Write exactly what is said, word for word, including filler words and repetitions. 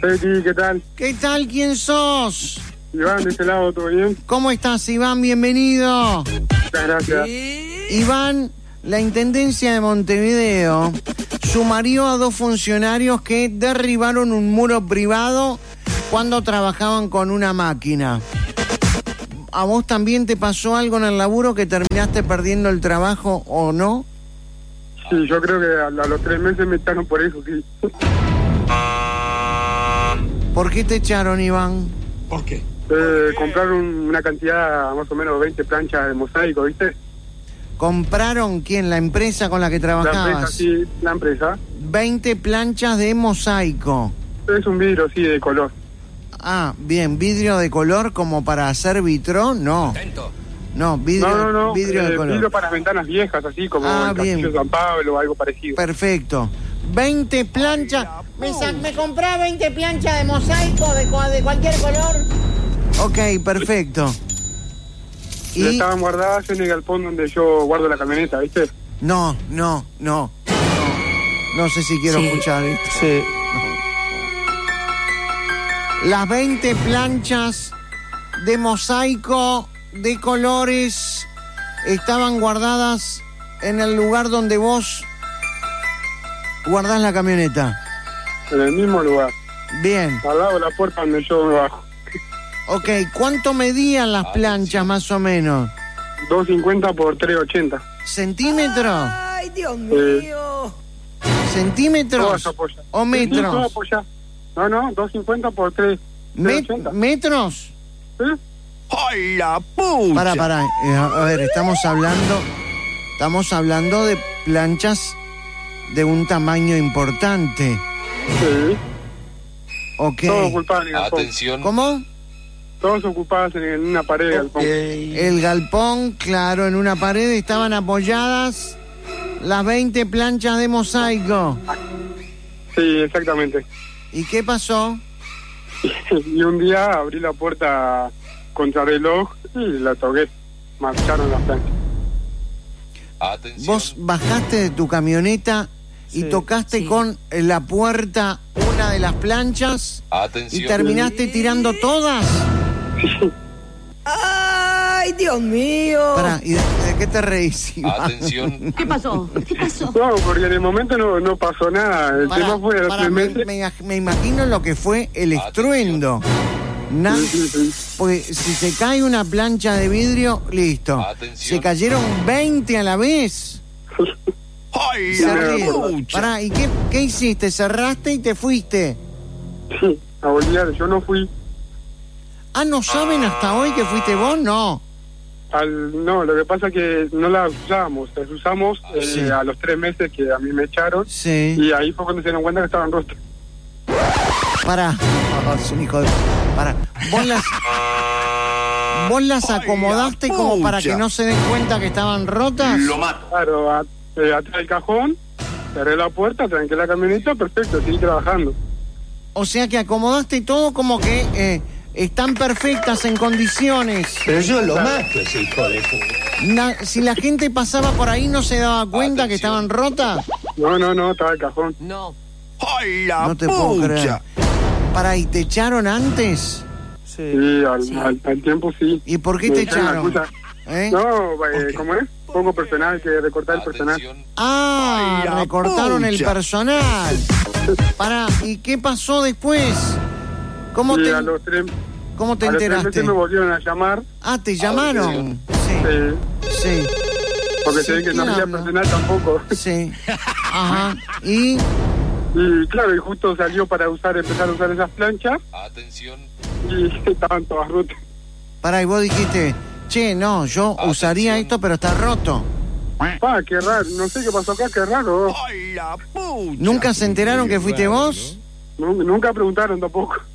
Peti, ¿qué tal? ¿Qué tal? ¿Quién sos? Iván, de este lado, ¿todo bien? ¿Cómo estás, Iván? Bienvenido. Muchas gracias. Iván, la Intendencia de Montevideo sumarió a dos funcionarios que derribaron un muro privado cuando trabajaban con una máquina. ¿A vos también te pasó algo en el laburo que terminaste perdiendo el trabajo o no? Sí, yo creo que a, a los tres meses me echaron por eso, sí. ¿Por qué te echaron, Iván? ¿Por qué? Eh, compraron una cantidad, más o menos veinte planchas de mosaico, ¿viste? ¿Compraron quién? ¿La empresa con la que trabajabas? La empresa, sí, la empresa. veinte planchas de mosaico. Es un vidrio, sí, de color. Ah, bien, vidrio de color como para hacer vitrón, no. No, vidrio, no, no, no, vidrio eh, de color. vidrio para las ventanas viejas, así como Ah, el Castillo bien. de San Pablo o algo parecido. Perfecto. veinte planchas. ¿Me, sa- ¿Me comprás veinte planchas de mosaico de, cua- de cualquier color? Ok, perfecto. Y Y... estaban guardadas en el galpón donde yo guardo la camioneta, ¿viste? No, no, no, no. No sé si quiero Sí. escuchar esto. Sí. Las veinte planchas de mosaico de colores estaban guardadas en el lugar donde vos guardás la camioneta. En el mismo lugar, Bien. al lado de la puerta donde yo me bajo. Ok, ¿cuánto medían las planchas más o menos? dos cincuenta por tres ochenta. ¿Centímetros? Ay, Dios Eh, mío. Todas ¿Centímetros? apoyan. ¿O Sí, sí, todas metros? apoyan. No, no, dos cincuenta por tres Met- ochenta. ¿Metros? ¿Sí? ¡Ay, la pucha! Para, para. eh, a ver, estamos hablando... Estamos hablando de planchas de un tamaño importante. Sí. Ok. Todos ocupadas en el galpón. Atención. ¿Cómo? Todos ocupadas en, en una pared del galpón. El galpón, claro, en una pared estaban apoyadas las veinte planchas de mosaico. Sí, exactamente. ¿Y qué pasó? Y un día abrí la puerta contra reloj y la toqué. Marcharon las planchas. Atención. Vos bajaste de tu camioneta y Sí, tocaste sí. con la puerta una de las planchas Atención. y terminaste tirando todas. Ay, Dios mío. Pará, ¿y de, de qué te reís, Iván? Atención. ¿Qué pasó? ¿Qué pasó? No, porque en el momento no, no pasó nada. El Pará, tema fue a los pará, tres me, meses. me- me imagino lo que fue el estruendo. Na- Sí, sí, sí. Pues si se cae una plancha de vidrio, listo. Atención. Se cayeron veinte a la vez. ¡Ay, Se la ríe. pucha! Pará, ¿y qué, qué hiciste? ¿Cerraste y te fuiste? Sí, a volver, yo no fui. Ah, ¿no saben hasta hoy que fuiste vos? No. Al, no, lo que pasa es que no las usamos. Las usamos eh, Sí. a los tres meses que a mí me echaron. Sí. Y ahí fue cuando se dieron cuenta que estaban rotas. Pará. Oh, es un hijo de... Pará. Vos las... ¿Vos las Ay, acomodaste la como para pucha. que no se den cuenta que estaban rotas? Lo mato. Claro, a- eh, atrás del cajón, cerré la puerta, tranqué la camioneta, perfecto, seguí trabajando. O sea que acomodaste todo como que eh, están perfectas en condiciones. Pero yo lo mato, ese hijo de puta. Na- si la gente pasaba por ahí no se daba cuenta que Atención. estaban rotas. No, no, no, estaba el cajón. No. ¡Ay, la No te puedo creer. pucha! Para, ¿y te echaron antes? Sí, al, al, al tiempo sí. ¿Y por qué Me te echaron la echaron? excusa. ¿Eh? No, eh, ¿cómo es? Poco personal, que recortar el personal. Atención. Ah, Ay, la recortaron el pucha. personal. Para, ¿y qué pasó después? ¿Cómo Y te, a los tres, cómo te a los tres enteraste? meses me volvieron a llamar, Ah, ¿te llamaron? eh, Sí, sí, porque Sí, se ve que no ¿quién había habla? personal tampoco. sí. Ajá. ¿Y? Y claro, y justo salió para usar, empezar a usar esas planchas Atención. y estaban todas rotas. Para, y vos dijiste, che, no, yo Atención. usaría esto, pero está roto. Pa, qué raro, no sé qué pasó acá, qué raro. ¡Ay, la pucha! ¿Nunca se enteraron que fuiste vos? Nu- Nunca preguntaron tampoco.